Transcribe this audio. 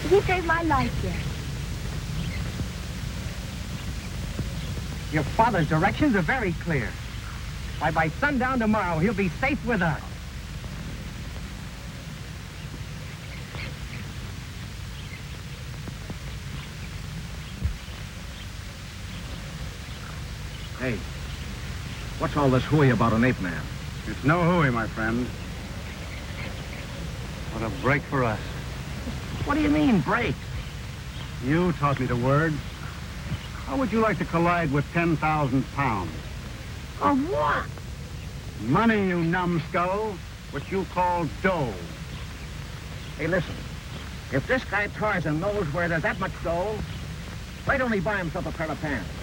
He saved my life, Jack. Your father's directions are very clear. Why, by sundown tomorrow, he'll be safe with us. Hey, what's all this hooey about an ape man? It's no hooey, my friend. What a break for us. What do you mean, break? You taught me the word. How would you like to collide with 10,000 pounds? Of what? Money, you numbskull, which you call dough. Hey, listen. If this guy Tarzan knows where there's that much gold, why don't he buy himself a pair of pants?